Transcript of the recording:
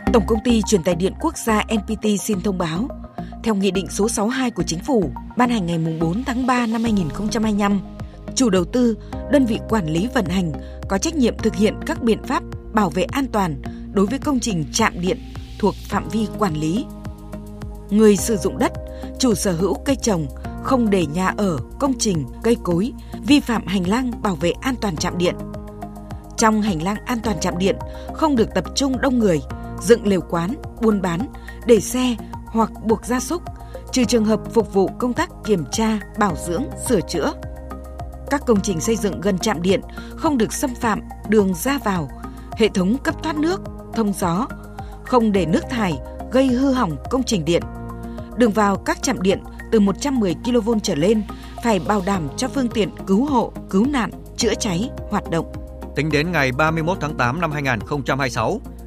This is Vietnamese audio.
Tổng công ty Truyền tải điện quốc gia NPT xin thông báo, theo Nghị định số 62 của Chính phủ ban hành ngày 4 tháng 3 năm 2025, chủ đầu tư, đơn vị quản lý vận hành có trách nhiệm thực hiện các biện pháp bảo vệ an toàn đối với công trình trạm điện thuộc phạm vi quản lý. Người sử dụng đất, chủ sở hữu cây trồng không để nhà ở, công trình, cây cối vi phạm hành lang bảo vệ an toàn trạm điện. Trong hành lang an toàn trạm điện không được tập trung đông người, dựng lều quán, buôn bán, để xe hoặc buộc gia súc, trừ trường hợp phục vụ công tác kiểm tra, bảo dưỡng, sửa chữa. Các công trình xây dựng gần trạm điện không được xâm phạm đường ra vào, hệ thống cấp thoát nước, thông gió, không để nước thải gây hư hỏng công trình điện. Đường vào các trạm điện từ 110 kV trở lên phải bảo đảm cho phương tiện cứu hộ, cứu nạn, chữa cháy hoạt động. Tính đến ngày 31 tháng 8 năm 2026,